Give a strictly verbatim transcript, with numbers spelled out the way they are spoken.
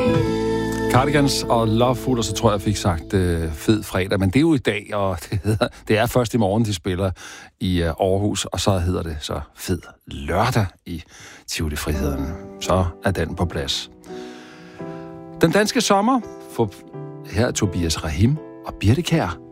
Cardigans og Loveful, og så tror jeg, jeg fik sagt øh, fed fredag, men det er jo i dag, og det, hedder, det er først i morgen, de spiller i øh, Aarhus, og så hedder det så fed lørdag i Tivoli Friheden. Så er den på plads. Den danske sommer, for her er Tobias Rahim og Birte Kjær.